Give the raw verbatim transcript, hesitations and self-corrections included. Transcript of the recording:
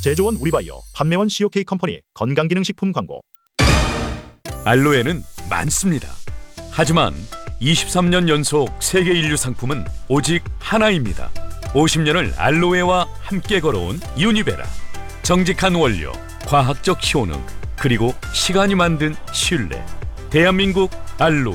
제조원 우리바이오, 판매원 씨오케이 컴퍼니 건강기능식품 광고. 알로에는 많습니다. 하지만 이십삼 년 연속 세계 인류 상품은 오직 하나입니다. 오십 년을 알로에와 함께 걸어온 유니베라. 정직한 원료, 과학적 효능, 그리고 시간이 만든 신뢰. 대한민국 알로에.